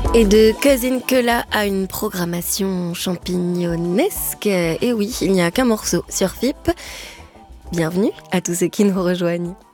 Et de Cousin Kela à une programmation champignonesque. Et oui, il n'y a qu'un morceau sur FIP. Bienvenue à tous ceux qui nous rejoignent.